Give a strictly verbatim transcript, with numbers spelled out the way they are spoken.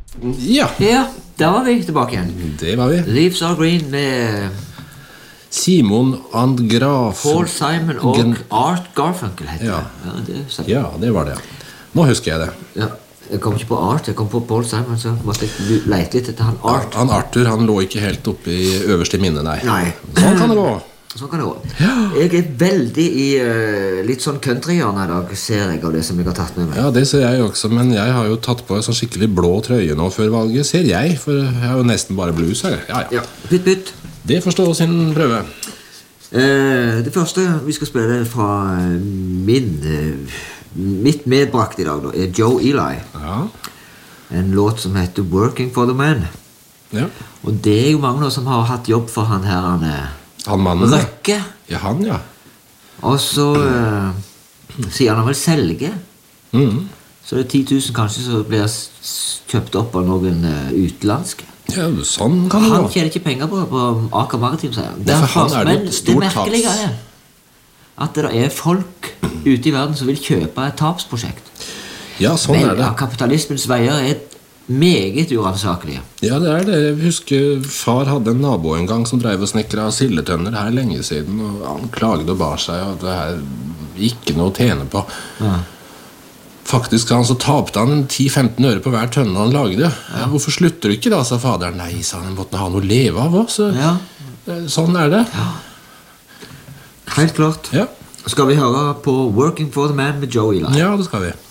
Ja. Ja, der var vi tilbake igjen. Det var vi. Leaves Are Green med Simon and Graf. Paul Simon og Gen Art Garfunkel heter Ja. det. Ja, det, ja, det var det. Nå husker jeg det. ja. Jeg kom ikke på Art, jeg kom på Paul Simon, så måtte jeg lete litt etter han Art. Han Arthur, han lå ikke helt oppe i øverste minne, nei. Nei. Sånn kan det gå. Sånn kan det gå. Jeg er veldig i uh, litt sånn countryhjørne i dag, ser jeg av det som jeg har tatt med meg. Ja, det ser jeg også, men jeg har jo tatt på en sånn skikkelig blå trøye nå før valget, ser jeg, for jeg har jo nesten bare blues her. Ja, ja. Ja, bytt, bytt. Det får stå sin prøve. Uh, det første vi skal spille fra min... Uh, mitt medbrakt i dag da, er Joe Eli. Ja. En låt som heter Working for the Man. Ja. Og det er jo mange som har hatt jobb for han her, han er Han mannen. Røkke. Ja, han, ja. Og så uh, sier han vel selge. Mm. Så det er ti tusen kanskje som blir s- kjøpt opp av noen uh, utenlandske. Ja, sånn kan det Han gå. tjener ikke penger på, på Aker Maritim, sier han. Nei, for han er det Men et stort det merkelige taps. er at det er folk ute i verden som vil kjøpe et tapsprosjekt. Ja, sånn Men er det. ja, kapitalismens veier er meget uransakelige. Ja, det er det. Jeg husker far hadde en nabo en gang som drev og snekra sildetønner her lenge siden, og han klagde og bar seg, og det er ikke noe å tjene på. Ja. Faktisk han, så tapte han ti til femten øre på hver tønne han lagde. Ja, hvorfor slutter du ikke da, sa faderen. Nei, sa han, måtte ha noe å leve av også. Ja. Sånn er det. Helt klart. Ja, Skal vi høre på Working for the Man med Joe Eli? ja det skal vi.